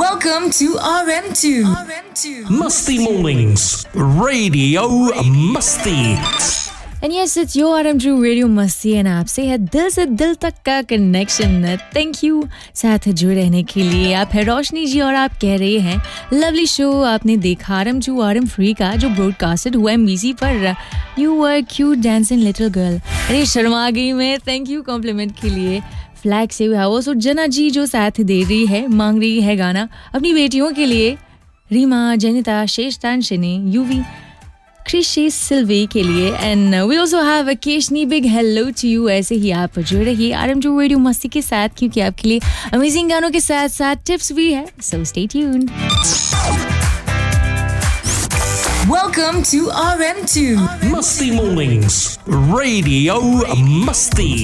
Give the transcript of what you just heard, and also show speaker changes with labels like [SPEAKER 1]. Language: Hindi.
[SPEAKER 1] Welcome to RM2.
[SPEAKER 2] Musty Mornings, Radio Musty.
[SPEAKER 3] And yes, it's your RM2 Radio Musty and आपसे है दिल से दिल तक का कनेक्शन. Thank you साथ जुड़े रहने के लिए. आप है रोशनी जी और आप कह रहे हैं लवली शो आपने देखा RM2 RM3 का जो ब्रॉडकास्टेड हुआ MBC पर. You were cute dancing little girl. अरे शर्मा गई मैं. Thank you कॉम्प्लीमेंट के लिए. फ्लैग से हुआ वो सो जना जी जो साथ दे रही है मांग रही है गाना अपनी बेटियों के लिए रीमा जनिता शेषतांशिनी यूवी कृषि सिल्वी के लिए. And we also have a Keshni big hello to you. ऐसे ही आप जुड़ रहिए RM2 रेडियो मस्ती के साथ क्योंकि आपके लिए अमेजिंग गानों के साथ साथ टिप्स भी है. So stay tuned.
[SPEAKER 1] Welcome to RM2.
[SPEAKER 2] Musty Mornings, Radio Musty.